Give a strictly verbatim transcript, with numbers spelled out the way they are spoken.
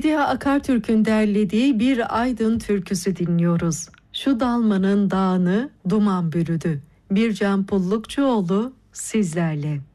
Bediye Akartürk'ün derlediği bir Aydın türküsü dinliyoruz. Şu dalmanın dağını duman bürüdü. Bircan Pullukçuoğlu sizlerle.